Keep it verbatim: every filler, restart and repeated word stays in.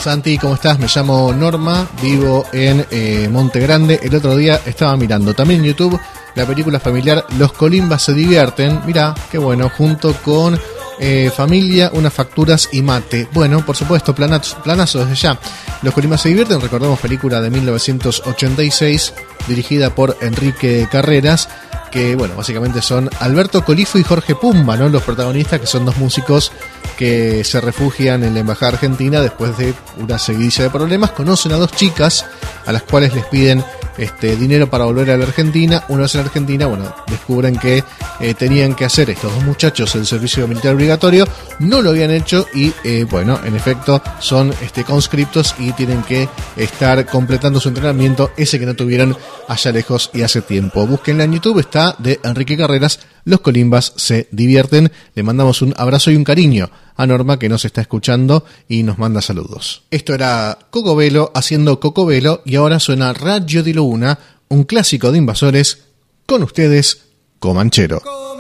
Santi, ¿cómo estás? Me llamo Norma, vivo en eh, Monte Grande. El otro día estaba mirando también en YouTube la película familiar Los Colimbas se divierten. Mirá, qué bueno, junto con eh, Familia, unas facturas y mate. Bueno, por supuesto, planazo, planazo desde ya. Los Colimbas se divierten, recordemos, película de mil novecientos ochenta y seis, dirigida por Enrique Carreras, que, bueno, básicamente son Alberto Colifo y Jorge Pumba, ¿no? Los protagonistas, que son dos músicos que se refugian en la embajada argentina después de una seguidilla de problemas. Conocen a dos chicas a las cuales les piden este dinero para volver a la Argentina. Una vez en Argentina, bueno, descubren que eh, tenían que hacer estos dos muchachos el servicio militar obligatorio. No lo habían hecho y, eh, bueno, en efecto son este conscriptos y tienen que estar completando su entrenamiento, ese que no tuvieron allá lejos y hace tiempo. Búsquenla en YouTube, está de Enrique Carreras, Los Colimbas se divierten. Le mandamos un abrazo y un cariño a Norma, que nos está escuchando y nos manda saludos. Esto era Cocobelo haciendo Cocobelo, y ahora suena Radio di Luna, un clásico de Invasores. Con ustedes, Comanchero.